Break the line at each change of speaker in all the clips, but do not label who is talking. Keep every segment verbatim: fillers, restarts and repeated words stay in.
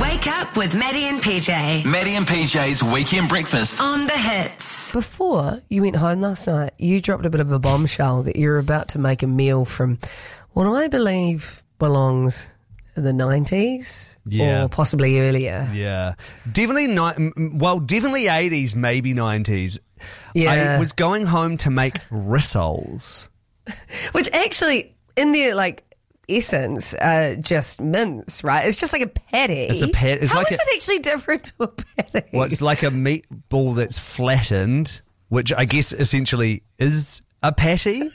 Wake up with Maddie and P J.
Maddie and P J's Weekend Breakfast.
On the Hits.
Before you went home last night, you dropped a bit of a bombshell that you're about to make a meal from what I believe belongs in the nineties
Yeah.
or possibly earlier.
Yeah. Definitely, ni- well, definitely eighties, maybe nineties.
Yeah.
I was going home to make rissoles.
Which actually, in their like essence, uh, just mince, right? It's just like a patty.
It's a pat- it's
How
like
is
a-
it actually different to a patty?
Well, it's like a meatball that's flattened, which I guess essentially is a patty.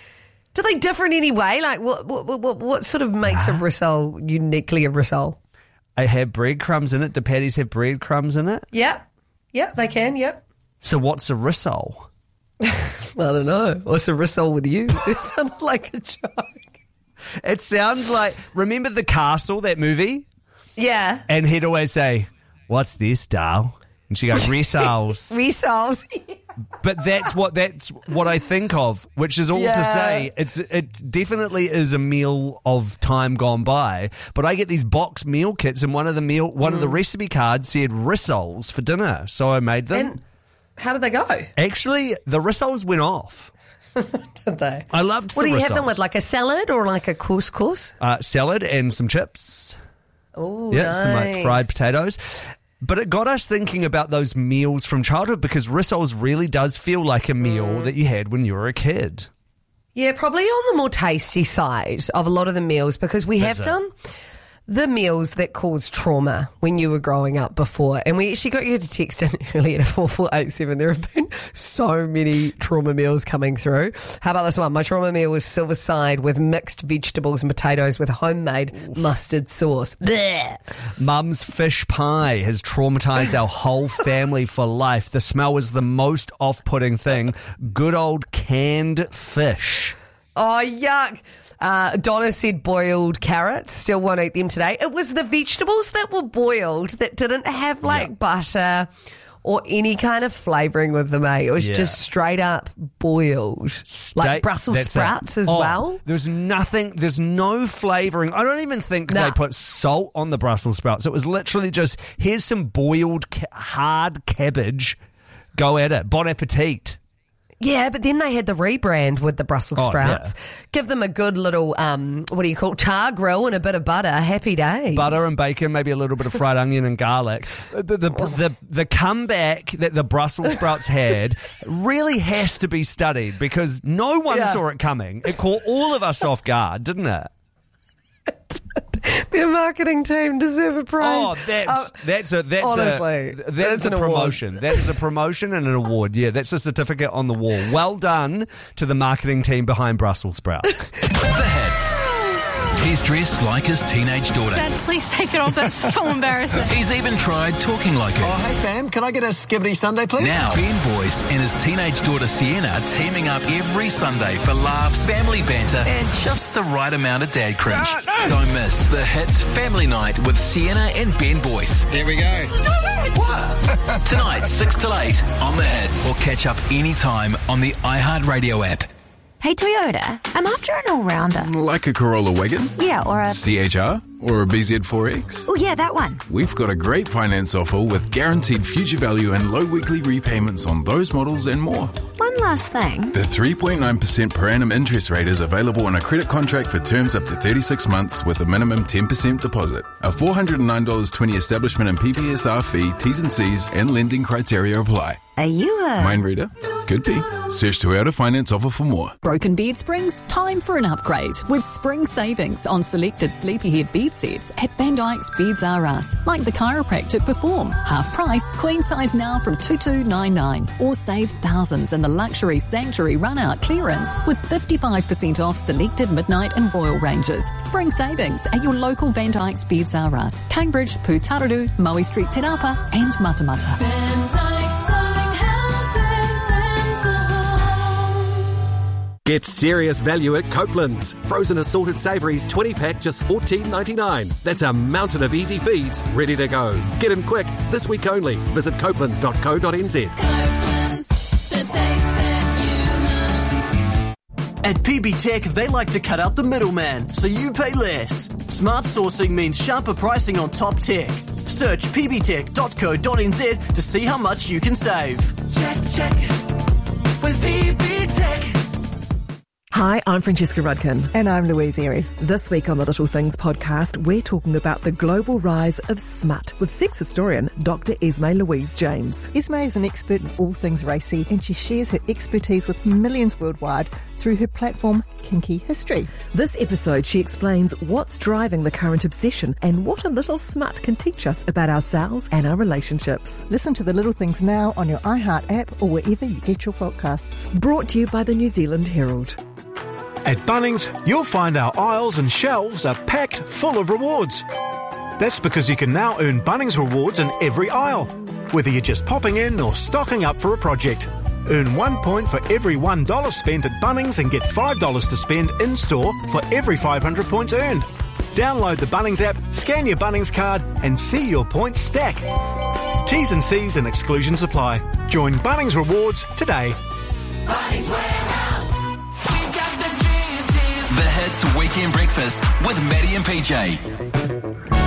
Do they differ in any way? Like, what what what, what sort of makes a rissole uniquely a rissole?
I have breadcrumbs in it. Do patties have breadcrumbs in it?
Yep. Yep, they can, yep.
So what's a rissole?
I don't know. What's a rissole with you? It sounded like a joke.
It sounds like, remember The Castle, that movie?
Yeah.
And he'd always say, "What's this, doll?" And she goes, "Rissoles."
Rissoles.
But that's what that's what I think of, which is all
Yeah.
to say it's it definitely is a meal of time gone by. But I get these box meal kits, and one of the meal one
Mm.
of the recipe cards said rissoles for dinner, so I made them.
And how did they go?
Actually, the rissoles went off.
Did they?
I loved
What
the
do you have them
rissoles.
with, like a salad or like a couscous?
Uh, salad and some chips.
Oh,
Yeah,
nice.
some like fried potatoes. But it got us thinking about those meals from childhood, because rissoles really does feel like a meal
Mm.
that you had when you were a kid.
Yeah, probably on the more tasty side of a lot of the meals, because we have
Is it?
done the meals that caused trauma when you were growing up before. And we actually got you to text in earlier to four four eight seven. There have been so many trauma meals coming through. How about this one? My trauma meal was silver side with mixed vegetables and potatoes with homemade mustard sauce. Blech.
Mum's fish pie has traumatized our whole family for life. The smell was the most off-putting thing. Good old canned fish.
Oh, yuck. Uh, Donna said boiled carrots. Still won't eat them today. It was the vegetables that were boiled that didn't have like
Yeah.
butter or any kind of flavouring with them, eh? It was
Yeah.
just straight up boiled. like
Steak-
Brussels
that's it.
sprouts as
Oh,
well.
There's nothing, there's no flavouring. I don't even think
Nah.
they put salt on the Brussels sprouts. It was literally just, here's some boiled ca- hard cabbage. Go at it. Bon appetit.
Yeah, but then they had the rebrand with the Brussels
Oh,
sprouts.
yeah.
Give them a good little, um, what do you call it, char grill and a bit of butter. Happy days.
Butter and bacon, maybe a little bit of fried onion and garlic. The, the, the, the comeback that the Brussels sprouts had really has to be studied, because no one
Yeah.
saw it coming. It caught all of us off guard, didn't it?
Their marketing team deserve a prize.
Oh, that's
Uh,
that's a that's
honestly,
a that
that's
is a
an award.
promotion. That is a promotion and an award. Yeah, that's a certificate on the wall. Well done to the marketing team behind Brussels sprouts.
The Hits. He's dressed like his teenage daughter.
Dad, please take it off. That's so embarrassing.
He's even tried talking like her.
Oh, hey, fam, can I get a skibbity Sunday, please?
Now, Ben Boyce and his teenage daughter Sienna teaming up every Sunday for laughs, family banter, and just the right amount of dad cringe. Don't miss The Hits Family Night with Sienna and Ben Boyce.
Here we go.
Tonight, six till eight on The Hits. Or catch up anytime on the iHeartRadio app.
Hey Toyota, I'm after an all-rounder.
Like a Corolla wagon?
Yeah, or a...
C H R? Or a B Z four X?
Oh yeah, that one.
We've got a great finance offer with guaranteed future value and low weekly repayments on those models and more.
One last thing.
The three point nine percent per annum interest rate is available on a credit contract for terms up to thirty-six months with a minimum ten percent deposit. A four hundred nine dollars twenty establishment and P P S R fee, T's and C's, and lending criteria apply.
Are you a...
Mind reader? Could be. Search Toyota Finance offer for more.
Broken bed springs? Time for an upgrade with spring savings on selected Sleepyhead bed sets at Van Dyke's Beds R Us, like the chiropractic Perform. Half price, queen size now from two two nine nine. Or save thousands in the luxury Sanctuary run-out clearance with fifty-five percent off selected Midnight and Royal ranges. Spring savings at your local Van Dyke's Beds R Us, Cambridge, Pūtararu, Maui Street, Te Rapa and Matamata. Van Dyke's Darling Houses and Homes.
Get serious value at Copeland's. Frozen assorted savouries twenty pack just fourteen ninety-nine. That's a mountain of easy feeds ready to go. Get them quick, this week only. Visit copelands dot co dot n z.
Copeland's, the taste that you love.
At P B Tech, they like to cut out the middleman, so you pay less. Smart sourcing means sharper pricing on top tech. Search p b tech dot co dot n z to see how much you can save.
Check, check, with P B Tech.
Hi, I'm Francesca Rudkin.
And I'm Louise Airy.
This week on the Little Things podcast, we're talking about the global rise of smut with sex historian Doctor Esme Louise James.
Esme is an expert in all things racy, and she shares her expertise with millions worldwide through her platform Kinky History.
This episode, she explains what's driving the current obsession and what a little smut can teach us about ourselves and our relationships.
Listen to The Little Things now on your iHeart app or wherever you get your podcasts.
Brought to you by the New Zealand Herald.
At Bunnings, you'll find our aisles and shelves are packed full of rewards. That's because you can now earn Bunnings rewards in every aisle, whether you're just popping in or stocking up for a project. Earn one point for every one dollar spent at Bunnings and get five dollars to spend in-store for every five hundred points earned. Download the Bunnings app, scan your Bunnings card and see your points stack. T's and C's and exclusions apply. Join Bunnings Rewards today.
Bunnings Warehouse.
The Hits Weekend Breakfast with Maddie and P J.